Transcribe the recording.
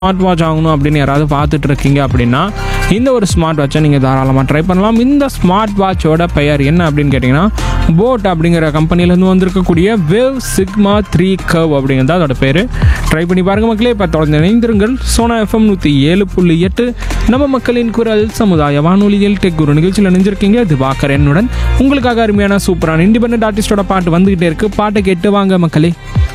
Smart watch ஆகணும் அப்படின்னு யாராவது பார்த்துட்டு இருக்கீங்க அப்படின்னா இந்த ஒரு ஸ்மார்ட் வாட்சை நீங்கள் தாராளமாக ட்ரை பண்ணலாம். இந்த ஸ்மார்ட் வாட்சோட பெயர் என்ன அப்படின்னு கேட்டிங்கன்னா போட் அப்படிங்கிற கம்பெனிலேருந்து வந்திருக்கக்கூடிய வேவ் சிக்மா 3 கர்வ் அப்படிங்கிறது அதோட பேர். ட்ரை பண்ணி பாருங்க மக்களே. இப்போ தொடர்ந்து இணைந்திருங்கள். சோனா FM 107.8 நம்ம மக்களின் குரல் சமுதாய வானொலியில் டெக் குரு நிகழ்ச்சியில் நினைஞ்சிருக்கீங்க. திவாகர் என்னுடன் உங்களுக்காக அருமையான சூப்பரான இண்டிபெண்டன்ட் ஆர்டிஸ்டோட பாட்டு வந்துகிட்டே இருக்கு. பாட்டை கேட்டு வாங்க மக்களே.